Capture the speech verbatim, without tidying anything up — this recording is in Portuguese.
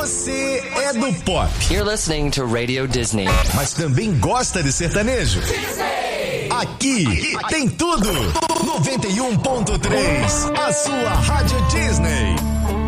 Você é do pop. You're listening to Radio Disney. Mas também gosta de sertanejo. Disney. Aqui tem tudo. noventa e um ponto três, a sua Rádio Disney.